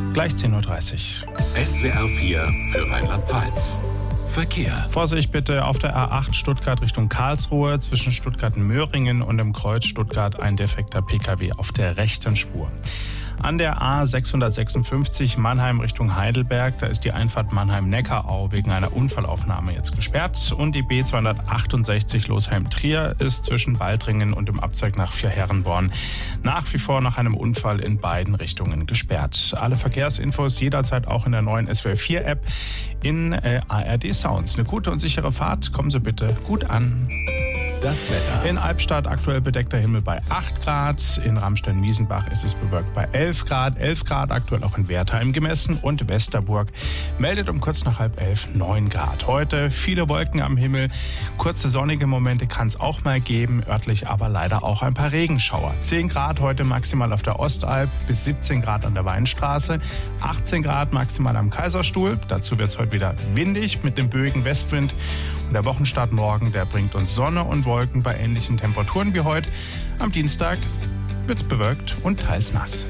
Gleich 10.30 Uhr. SWR 4 für Rheinland-Pfalz. Verkehr. Vorsicht bitte auf der A8 Stuttgart Richtung Karlsruhe. Zwischen Stuttgart-Möhringen und dem Kreuz Stuttgart ein defekter Pkw auf der rechten Spur. An der A656 Mannheim Richtung Heidelberg, da ist die Einfahrt Mannheim-Neckarau wegen einer Unfallaufnahme jetzt gesperrt. Und die B268 Losheim-Trier ist zwischen Baldringen und dem Abzweig nach Vierherrenborn nach wie vor nach einem Unfall in beiden Richtungen gesperrt. Alle Verkehrsinfos jederzeit auch in der neuen SWR 4 App in ARD Sounds. Eine gute und sichere Fahrt, kommen Sie bitte gut an. Das Wetter. In Albstadt aktuell bedeckter Himmel bei 8 Grad. In Ramstein-Miesenbach ist es bewölkt bei 11 Grad. 11 Grad aktuell auch in Wertheim gemessen. Und Westerburg meldet um kurz nach 10:30 9 Grad. Heute viele Wolken am Himmel. Kurze sonnige Momente kann es auch mal geben. Örtlich aber leider auch ein paar Regenschauer. 10 Grad heute maximal auf der Ostalb. Bis 17 Grad an der Weinstraße. 18 Grad maximal am Kaiserstuhl. Dazu wird es heute wieder windig mit dem böigen Westwind. Und der Wochenstart morgen, der bringt uns Sonne und Wolken bei ähnlichen Temperaturen wie heute. Am Dienstag wird es bewölkt und teils nass.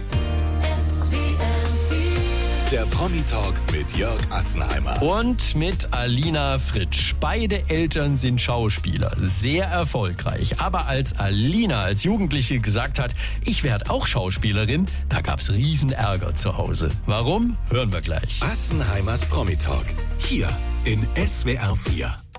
Der Promi-Talk mit Jörg Assenheimer. Und mit Alina Fritsch. Beide Eltern sind Schauspieler, sehr erfolgreich. Aber als Alina als Jugendliche gesagt hat, ich werde auch Schauspielerin, da gab's riesen Ärger zu Hause. Warum? Hören wir gleich. Assenheimers Promi-Talk. Hier in SWR 4.